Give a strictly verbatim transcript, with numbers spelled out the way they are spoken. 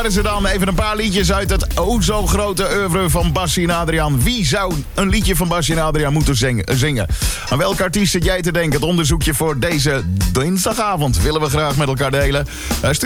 waren ze dan. Even een paar liedjes uit het o zo grote oeuvre van Bassie en Adriaan. Wie zou een liedje van Bassie en Adriaan moeten zingen? Aan welke artiest zit jij te denken? Het onderzoekje voor deze dinsdagavond willen we graag met elkaar delen.